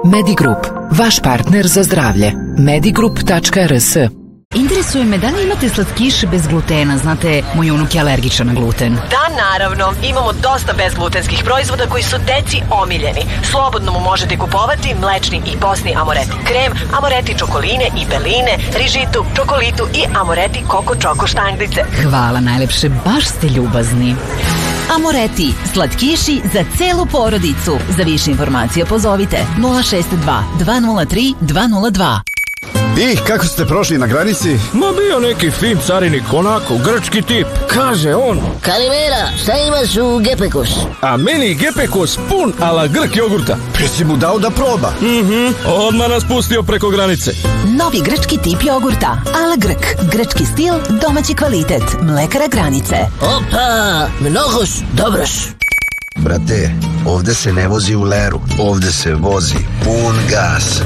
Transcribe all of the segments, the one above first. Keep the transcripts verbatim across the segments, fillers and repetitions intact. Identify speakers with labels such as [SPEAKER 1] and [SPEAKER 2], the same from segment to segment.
[SPEAKER 1] Medigrup, vaš partner za zdravlje. medigrup tačka r s.
[SPEAKER 2] Interesuje me da li imate slatkiše bez glutena, znate, moj unuk je alergičan na gluten.
[SPEAKER 3] Da, naravno, imamo dosta bezglutenskih proizvoda koji su deci omiljeni. Slobodno mu možete kupovati mlečni i posni Amoreti krem, Amoreti čokoline i beline, rižitu, čokolitu i Amoreti koko čoko štanglice.
[SPEAKER 2] Hvala najlepše, baš ste ljubazni.
[SPEAKER 4] Amoreti, slatkiši za celu porodicu. Za više informacija pozovite nula šest dva dva nula tri dva nula dva.
[SPEAKER 5] I, kako ste prošli na granici?
[SPEAKER 6] Ma bio neki fin carinik, onako, grčki tip. Kaže on:
[SPEAKER 7] Kalimera, šta imaš u Gepekos?
[SPEAKER 6] A meni Gepekos pun ala Grk jogurta.
[SPEAKER 5] Pa si mu dao da proba?
[SPEAKER 6] Mhm, odmah nas pustio preko granice.
[SPEAKER 4] Novi grčki tip jogurta, ala Grk. Grčki stil, domaći kvalitet. Mlekara Granice.
[SPEAKER 7] Opa, mnogoš, dobroš.
[SPEAKER 8] Brate, ovde se ne vozi u leru, ovde se vozi pun gas.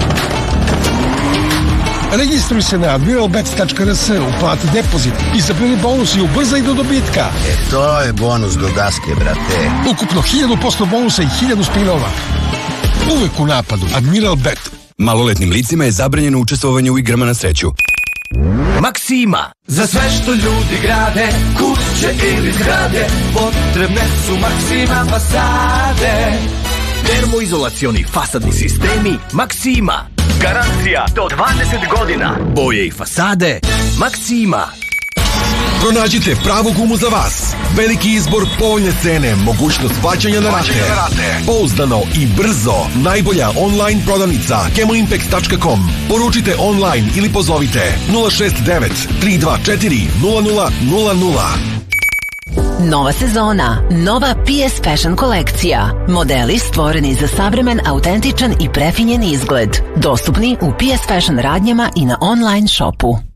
[SPEAKER 9] Registruj se na admiralbet tačka r s, uplati depozit i zapljeni bonus i ubrzaj do dobitka.
[SPEAKER 8] E, to je bonus do daske, brate.
[SPEAKER 9] Ukupno hiljadu posto bonusa i hiljadu spinova. Uvek u napadu. Admiralbet.
[SPEAKER 10] Maloletnim licima je zabranjeno učestvovanje u igrama na sreću.
[SPEAKER 11] Maksima, za sve što ljudi grade, kuće ili zgrade, potrebne su Maksima fasade. Termoizolacioni fasadni sistemi Maksima. Garancija do dvadeset godina. Boje i fasade Maksima.
[SPEAKER 12] Pronađite pravu gumu za vas. Veliki izbor, povoljne cene, mogućnost plaćanja na rate. Pouzdano i brzo. Najbolja online prodavnica kemoimpex tačka com. Poručite online ili pozovite nula šest devet tri dva četiri nula nula nula nula.
[SPEAKER 4] Nova sezona, nova P S Fashion kolekcija. Modeli stvoreni za savremen, autentičan i prefinjen izgled. Dostupni u P S Fashion radnjama i na online shopu.